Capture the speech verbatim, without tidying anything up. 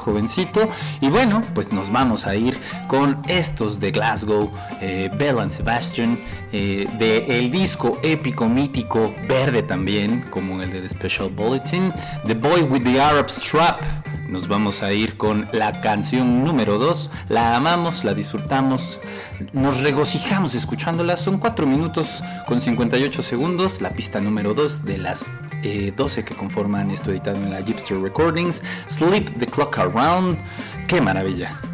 jovencito. Y bueno, pues nos vamos a ir con estos de Glasgow, eh, Belle and Sebastian, eh, de el disco épico, mítico, verde también, como el de The Special Bulletin, The Boy with the Arab Strap. Nos vamos a ir con la canción número dos. La amamos, la disfrutamos, nos regocijamos escuchándola. Son cuatro minutos con cincuenta y ocho segundos. La pista número dos de las eh, doce que conforman esto editado en la Gipster Recordings. Sleep the Clock Around. ¡Qué maravilla!